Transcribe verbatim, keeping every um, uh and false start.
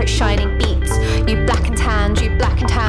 her shining beats. You black and tanned, you